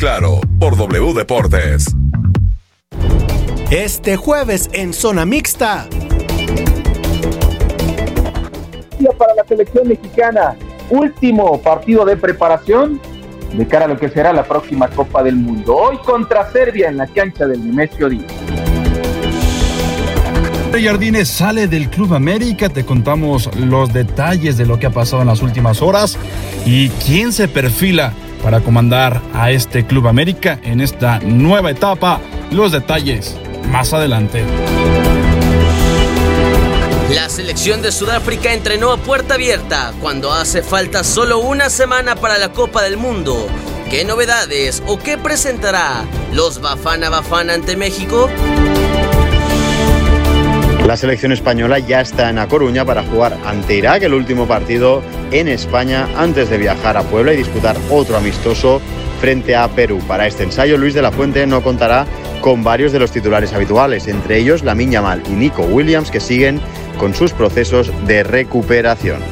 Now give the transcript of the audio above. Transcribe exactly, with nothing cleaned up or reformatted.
Claro, por W Deportes. Este jueves en Zona Mixta. Para la selección mexicana, último partido de preparación de cara a lo que será la próxima Copa del Mundo. Hoy contra Serbia en la cancha del Nemesio Díaz. Jardines sale del Club América, te contamos los detalles de lo que ha pasado en las últimas horas y quién se perfila para comandar a este Club América en esta nueva etapa. Los detalles más adelante. La selección de Sudáfrica entrenó a puerta abierta cuando hace falta solo una semana para la Copa del Mundo. ¿Qué novedades o qué presentará los Bafana Bafana ante México? La selección española ya está en A Coruña para jugar ante Irak el último partido en España antes de viajar a Puebla y disputar otro amistoso frente a Perú. Para este ensayo, Luis de la Fuente no contará con varios de los titulares habituales, entre ellos Lamine Yamal y Nico Williams, que siguen con sus procesos de recuperación.